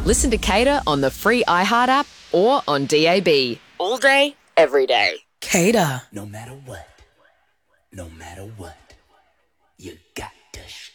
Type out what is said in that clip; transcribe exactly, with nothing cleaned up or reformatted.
Listen to Cater on the free iHeart app or on D A B. All day, every day. Cater. No matter what, no matter what, you got